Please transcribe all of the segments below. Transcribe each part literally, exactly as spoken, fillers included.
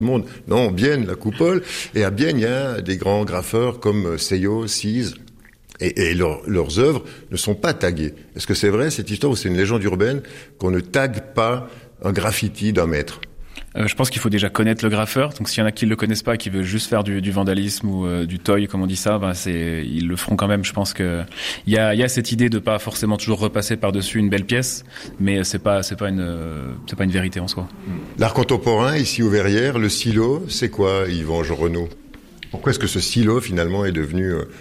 monde. Non, Bienne, la coupole. Et à Bienne, il y a des grands graffeurs comme Seyo, Cise. Et, et leur, leurs œuvres ne sont pas taguées. Est-ce que c'est vrai, cette histoire, ou c'est une légende urbaine, qu'on ne tague pas un graffiti d'un maître? Euh, je pense qu'il faut déjà connaître le graffeur. Donc, s'il y en a qui le connaissent pas, qui veulent juste faire du, du vandalisme ou euh, du toy, comme on dit ça, ben c'est, ils le feront quand même. Je pense que il y a, il y a cette idée de pas forcément toujours repasser par-dessus une belle pièce, mais c'est pas, c'est pas une, euh, c'est pas une vérité en soi. L'art contemporain, ici aux Verrières, le silo, c'est quoi, Yvan Jean-Renaud? Pourquoi est-ce que ce silo, finalement, est devenu euh,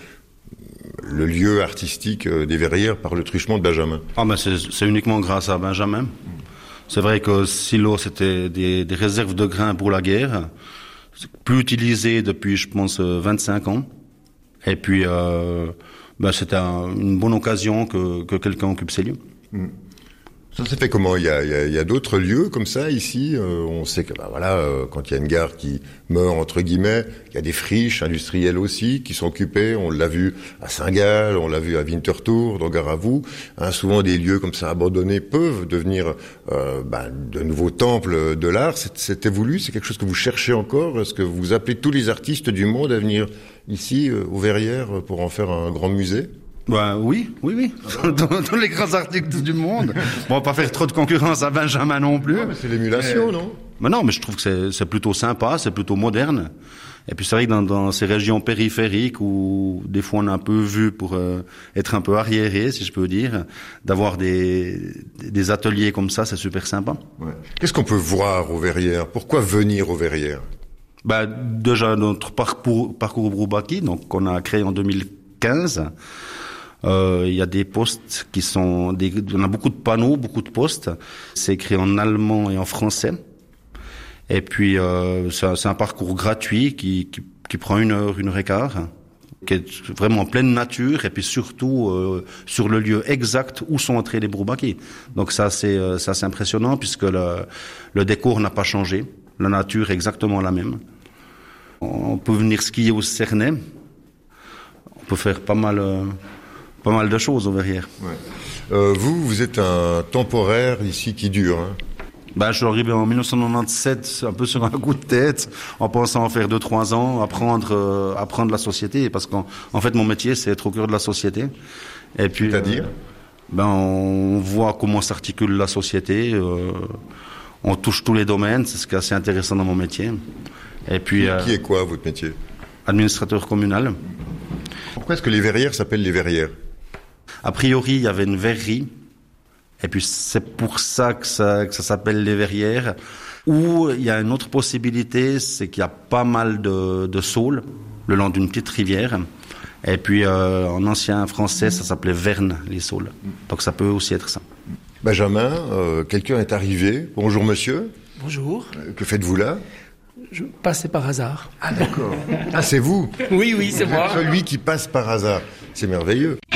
le lieu artistique euh, des Verrières par le truchement de Benjamin? Ah, ben c'est, c'est uniquement grâce à Benjamin. C'est vrai que silo, c'était des, des réserves de grains pour la guerre, plus utilisées depuis, je pense, vingt-cinq ans. Et puis, euh, ben, c'était un, une bonne occasion que, que quelqu'un occupe ces lieux. Mmh. Ça s'est fait comment? Il y a, il y a, il y a d'autres lieux comme ça ici. Euh, on sait que, bah voilà, euh, quand il y a une gare qui meurt entre guillemets, il y a des friches industrielles aussi qui sont occupées. On l'a vu à Saint-Gall, on l'a vu à Winterthur, dans Gare à Vous. Hein, souvent des lieux comme ça abandonnés peuvent devenir euh, bah, de nouveaux temples de l'art. C'est, c'était voulu, c'est quelque chose que vous cherchez encore. Est-ce que vous appelez tous les artistes du monde à venir ici euh, aux Verrières pour en faire un grand musée? Ben, oui, oui, oui. Tous les grands artistes du monde. Bon, on va pas faire trop de concurrence à Benjamin non plus. Non, mais c'est l'émulation, mais, non? Mais non, mais je trouve que c'est, c'est plutôt sympa, c'est plutôt moderne. Et puis c'est vrai que dans, dans ces régions périphériques où des fois on est un peu vu pour euh, être un peu arriéré, si je peux dire, d'avoir des, des ateliers comme ça, c'est super sympa. Ouais. Qu'est-ce qu'on peut voir aux Verrières? Pourquoi venir aux Verrières? Ben, déjà notre parcours, parcours Bourbaki, donc qu'on a créé en deux mille quinze. Euh, il y a des postes qui sont, des, on a beaucoup de panneaux, beaucoup de postes. C'est écrit en allemand et en français. Et puis euh, c'est, un, c'est un parcours gratuit qui, qui, qui prend une heure, une heure et quart, qui est vraiment en pleine nature et puis surtout euh, sur le lieu exact où sont entrés les Bourbaki. Donc ça c'est, euh, ça c'est impressionnant puisque le, le décor n'a pas changé, la nature est exactement la même. On peut venir skier au Cernay. On peut faire pas mal. Euh, Pas mal de choses aux Verrières. Ouais. Euh, vous, vous êtes un temporaire ici qui dure. Hein. Ben, je suis arrivé en dix-neuf cent quatre-vingt-dix-sept, un peu sur un coup de tête, en pensant en faire deux, trois ans, apprendre, euh, apprendre la société, parce qu'en en fait, mon métier, c'est être au cœur de la société. Et puis, c'est-à-dire, euh, ben, on voit comment s'articule la société. Euh, on touche tous les domaines, c'est ce qui est assez intéressant dans mon métier. Et puis, qui, euh, qui est quoi votre métier? Administrateur communal. Pourquoi est-ce que les Verrières s'appellent les Verrières? A priori, il y avait une verrerie, et puis c'est pour ça que ça, que ça s'appelle les Verrières. Ou il y a une autre possibilité, c'est qu'il y a pas mal de, de saules le long d'une petite rivière. Et puis euh, en ancien français, ça s'appelait Verne, les saules. Donc ça peut aussi être ça. Benjamin, euh, quelqu'un est arrivé. Bonjour monsieur. Bonjour. Euh, que faites-vous là? Je passais par hasard. Ah d'accord. Ah c'est vous? Oui, oui, c'est moi. Celui qui passe par hasard. C'est merveilleux.